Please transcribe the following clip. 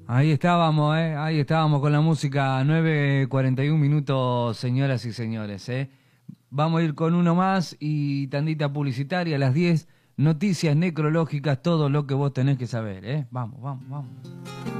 Ahí estábamos, ¿eh? Ahí estábamos con la música 9:41 minutos, señoras y señores, ¿eh? Vamos a ir con uno más y tandita publicitaria a las 10. Noticias necrológicas, todo lo que vos tenés que saber, ¿eh? Vamos, vamos, vamos.